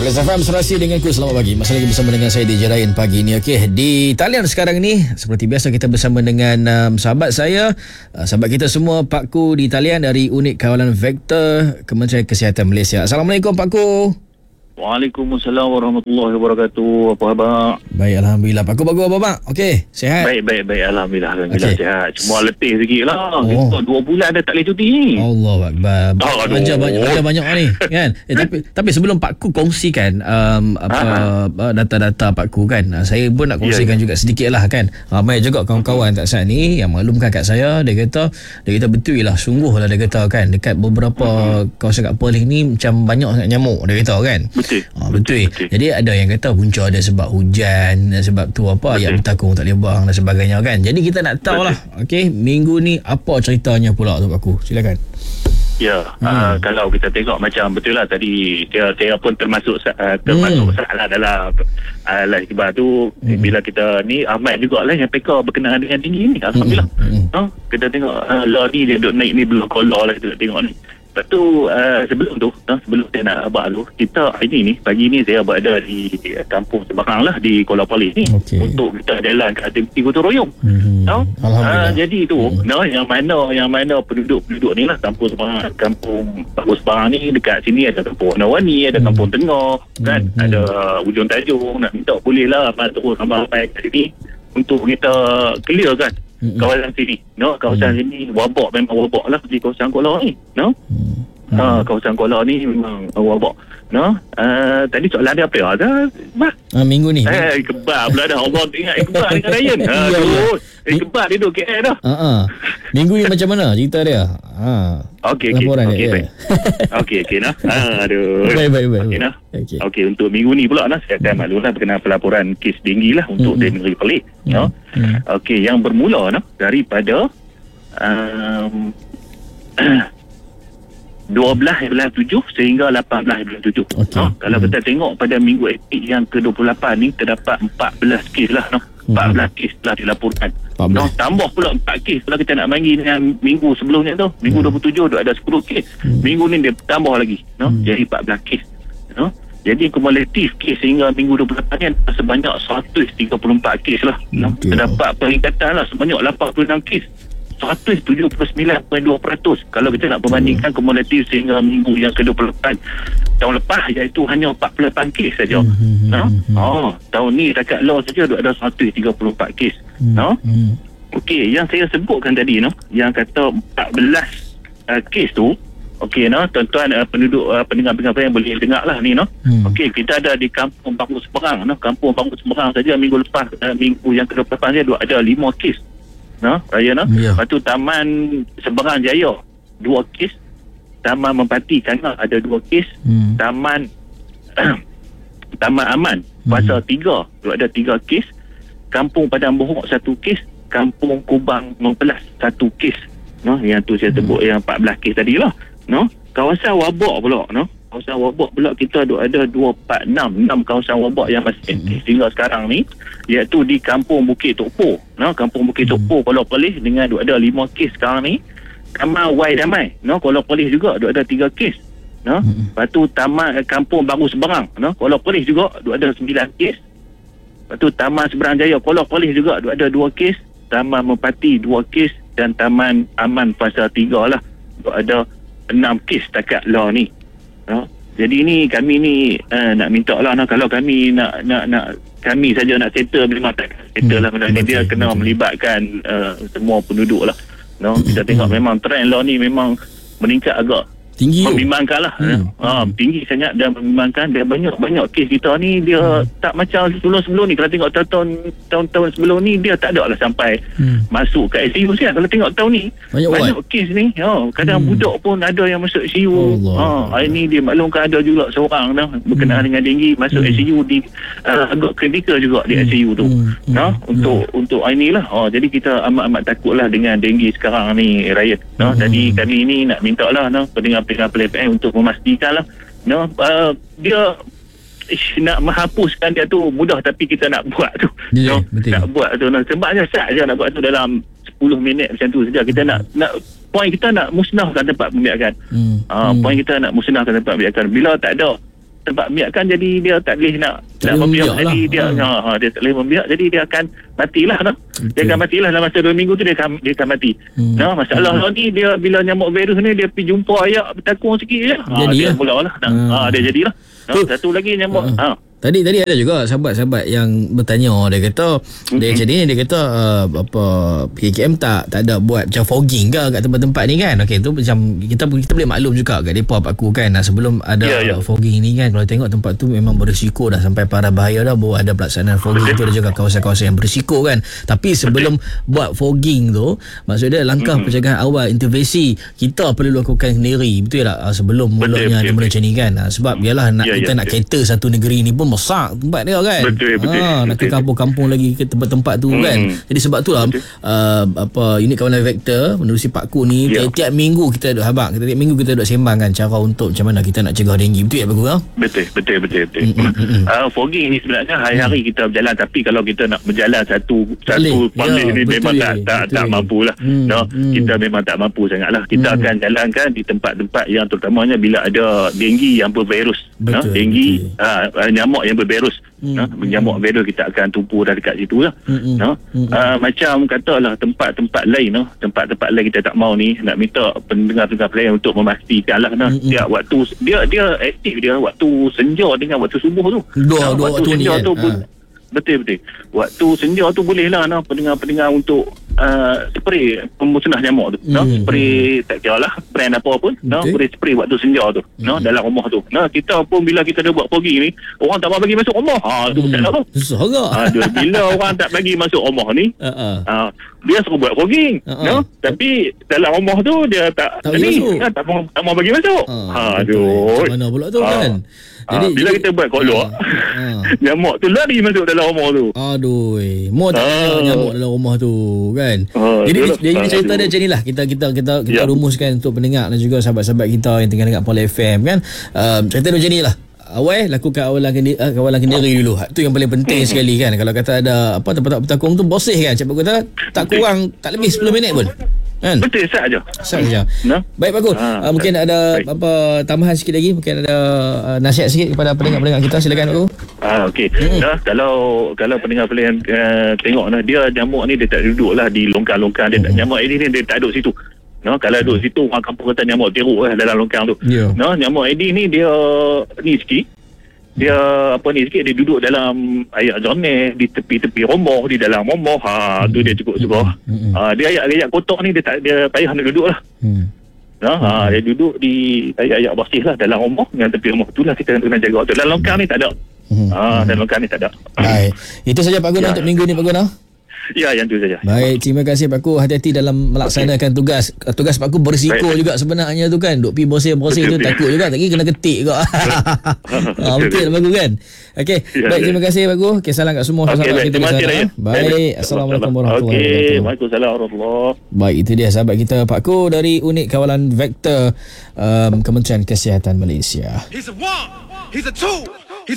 Blaze FM serasi denganku. Selamat pagi. Masih lagi bersama dengan saya DJ Ryan pagi ni. Okey, di talian sekarang ni seperti biasa kita bersama dengan sahabat saya, sahabat kita semua, Pak Ku di talian dari Unit Kawalan Vektor Kementerian Kesihatan Malaysia. Assalamualaikum Pak Ku. Waalaikumsalam warahmatullahi wabarakatuh. Apa khabar? Baik, alhamdulillah. Pak Ku bagus apa Pak? Okey, sihat? Baik. Alhamdulillah okay. Sihat. Cuma letih sikit lah. Kita 2 bulan dah tak boleh cuti ni. Allahuakbar. Ajar banyak ni kan. Tapi sebelum Pak Ku kongsikan data-data Pak Ku kan, saya pun nak kongsikan juga sedikit lah kan. Ramai juga kawan-kawan tak saat ni yang maklumkan kat saya. Dia kata betul lah, sungguh lah dia kata kan, dekat beberapa kawasan kat Perlis ni macam banyak sangat nyamuk dia kata kan. Betul. Jadi ada yang kata punca ada sebab hujan, sebab tu apa ayat bertakung tak boleh bang dan sebagainya kan. Jadi kita nak tahu lah, okey, minggu ni apa ceritanya pula tu Pak Ku? Silakan. Ya, kalau kita tengok macam betul lah tadi dia pun termasuk salah dalam akibat tu. Bila kita ni Ahmad jugalah yang PK berkenaan dengan tinggi ni, alhamdulillah. Kita tengok law ni dia duk naik ni belum kolor lah, kita tengok ni. Lepas tu sebelum saya nak abang tu, kita hari ni pagi ni saya berada di kampung Seberang lah, di Kuala Perlis ni, untuk kita jalan ke aktiviti gotong royong. Jadi tu yang mana penduduk ni lah, kampung Seberang ni, dekat sini ada kampung Warna-Warni, ada kampung Tengah kan, ada Ujung Tajung. Nak minta boleh lah abang terus sampai kat sini untuk kita clear kan kawasan sini. Kawasan sini memang wabak lah di kawasan Kuala ni. Kawasan Kuala ni memang wabak. Tadi soalan dia apa ya? Minggu ni. Kebar pula dah. Allah ingat kebar dengan Ryan. Kebar dia duduk KL dah. Minggu ni macam mana cerita dia? Okey. Okey nah. Aduh. Baik. Okey, untuk minggu ni pula saya akan maklumlah berkenaan pelaporan kes denggi lah untuk di negeri Perlis. Okey, yang bermula daripada 12/7 sehingga 18/7. Kalau kita tengok pada minggu aktif yang ke-28 ni terdapat 14 kes lah. 14 kes telah dilaporkan. Tambah pula 4 kes kalau kita nak bagi dengan minggu sebelumnya tu. Minggu 27 ada 10 kes. Minggu ni dia tambah lagi. Jadi 14 kes. Jadi kumulatif kes sehingga minggu 28 ni sebanyak 134 kes lah. Terdapat peningkatan lah sebanyak 86 kes. 179.2% kalau kita nak perbandingkan kumulatif sehingga minggu yang ke-28 tahun lepas, iaitu hanya 48 kes saja. Tahun ni dekat law saja ada 134 kes. Okey, yang saya sebutkan tadi yang kata 14 kes tu, okey tuan-tuan penduduk pendengar-pendengar yang boleh dengar lah ni okey, kita ada di Kampung Bangku Seberang. Kampung Bangku Seberang saja minggu lepas, minggu yang ke-28 saja ada 5 kes. Raya Lepas tu Taman Seberang Jaya 2 kes, Taman Mempati Kanal ada 2 kes, Taman Aman Pasar 3 ada 3 kes, Kampung Padang Bohok 1 kes, Kampung Kubang Mempelas 1 kes. Yang tu saya sebut yang 14 kes tadi lah. Kawasan wabak pula kita ada 246 kawasan wabak yang masih aktif sehingga sekarang ni, iaitu di Kampung Bukit Tokpo. Kampung Bukit Tokpo Kuala Perlis dengan ada 5 kes sekarang ni. Taman Wai Damai Kuala Perlis juga ada 3 kes. Lepas tu Kampung Baru Seberang Kuala Perlis juga ada 9 kes. Lepas tu Taman Seberang Jaya Kuala Perlis juga ada 2 kes, Taman Mempati 2 kes, dan Taman Aman Pasar 3 lah ada 6 kes setakat lah ni. Jadi ni kami ni nak minta lah kalau kami nak kami saja nak settle, memang tak settle lah benda ni. Dia kena melibatkan semua penduduk lah. Kita tengok memang trend lah ni memang meningkat agak tinggi, membimbangkan lah. Tinggi sangat dan membimbangkan. Dia banyak kes kita ni dia tak macam sebelum ni. Kalau tengok tahun sebelum ni dia tak ada lah sampai masuk ke ICU kan. Kalau tengok tahun ni banyak kes ni kadang budak pun ada yang masuk ICU. Hari ni dia maklumkan ada juga seorang berkenaan dengan denggi masuk ICU di agak kritikal juga di ICU tu. Untuk hari ni lah. Jadi kita amat-amat takut lah dengan denggi sekarang ni, Ryan. Jadi kami ni nak minta lah pendengar PLPM untuk memastikan lah dia nak menghapuskan dia tu mudah, tapi kita nak buat tu nak buat tu sebabnya saja nak buat tu dalam 10 minit macam tu saja. Kita nak poin kita nak musnahkan tempat pembiakan. Poin kita nak musnahkan tempat pembiakan. Bila tak ada tempat membiak kan, jadi dia tak boleh nak membiak, jadi dia dia tak boleh membiak, jadi dia akan matilah no? Dia akan matilah dalam masa 2 minggu tu, dia akan mati. Masalah ni dia bila nyamuk virus ni dia pergi jumpa ayak bertakung sikit je, dia mula lah dia jadilah. Satu lagi nyamuk Tadi ada juga sahabat-sahabat yang bertanya, dia kata dia macam ni, dia kata PKM tak ada buat macam fogging ke kat tempat-tempat ni kan. Okey, tu macam kita boleh maklum juga kat depa aku kan, sebelum ada fogging ni kan, kalau tengok tempat tu memang berisiko dah, sampai parah bahaya dah baru ada pelaksanaan fogging tu, ada juga kawasan-kawasan yang berisiko kan. Tapi sebelum buat fogging tu, maksudnya langkah pencegahan awal, intervensi kita perlu lakukan sendiri, betul tak? Sebelum mulanya dia mula macam ni kan. Sebab biarlah kita nak cater satu negeri ni pun besar tempat dia kan. Betul. Nak ke kampung-kampung lagi ke tempat-tempat tu kan. Jadi sebab itulah unit kawalan vektor menerusi Pak Ku ni tiap minggu kita duduk habaq, tiap minggu kita duduk sembang kan cara untuk macam mana kita nak cegah denggi. Betul tak Pak Ku? Betul. Fogging ni sebenarnya hari-hari kita berjalan, tapi kalau kita nak berjalan satu polis ni memang tak mampulah. Kita memang tak mampu sangatlah. Kita akan jalankan di tempat-tempat yang terutamanya bila ada denggi yang bervirus. Denggi nyamuk yang bervirus, nyamuk virus kita akan tumpu dah dekat situ lah. Macam katalah tempat-tempat lain, tempat-tempat lain kita tak mau ni, nak minta pendengar-pendengar pelayan untuk memastikan lah dia waktu dia aktif dia waktu senja dengan waktu subuh tu. Dua waktu senja tu betul. Waktu senja tu boleh lah pendengar-pendengar untuk spray pemusnah nyamuk tu. Spray tak kira lah brand apa pun, boleh spray waktu senja tu dalam rumah tu. Kita pun bila kita dah buat fogging ni, orang tak mau bagi masuk rumah. Tu masalah tu. Susah agak. Bila orang tak bagi masuk rumah ni, dia suruh buat fogging, tapi dalam rumah tu dia tak mau bagi masuk. Macam mana pula tu kan? Bila kita buat kat luar, nyamuk tu lari masuk dalam rumah tu. Mau tak nyamuk dalam rumah tu kan. Jadi cerita dia macam inilah. Kita rumuskan untuk pendengar dan juga sahabat-sahabat kita yang tengah dengar Poly FM kan. Cerita dia macam inilah. Awal lakukan kawalan kendiri dulu. Itu yang paling penting sekali kan. Kalau kata ada tempat bertakung tu bersih kan, cakap kata tak kurang, tak lebih 10 minit pun kan? Betul, sat je. Baik Pak Ku, mungkin ada tambahan sikit lagi, mungkin ada nasihat sikit kepada pendengar-pendengar kita, silakan Pak Ku. Okey. Kalau pendengar pelayan tengok dia nyamuk ni dia tak duduklah di longkang-longkang, dia tak, nyamuk ini dia tak duduk situ. Kalau duduk situ orang kampung kata nyamuk teruk dalam longkang tu. Nyamuk ini ni dia ni sikit. Dia dia duduk dalam ayak jorneh, di tepi-tepi rumah, di dalam rumah. Tu dia cukup suka. Dia ayak kotak ni dia payah nak duduk lah. Dia duduk di ayak bersih lah dalam rumah, dengan tepi rumah tu lah kita kena jaga tu. Dalam longkang ni tak ada. Dalam longkang ni tak ada. Baik. Itu saja Pak Guna untuk minggu ni Pak Guna. Ya, yang tu saja. Baik, terima kasih Pak Ku. Hati-hati dalam melaksanakan tugas. Tugas Pak Ku berisiko juga sebenarnya tu kan. Duk pi bersih tu takut juga, tak kena ketik juga. Betul Pak Ku kan. Okey, baik, terima kasih Pak Ku. Okey, salam kat semua sahabat kita di sana. Baik, assalamualaikum warahmatullahi wabarakatuh. Waalaikumsalam warahmatullahi. Baik, itu dia sahabat kita Pak Ku dari Unit Kawalan Vektor Kementerian Kesihatan Malaysia. He's a 1, he's a 2.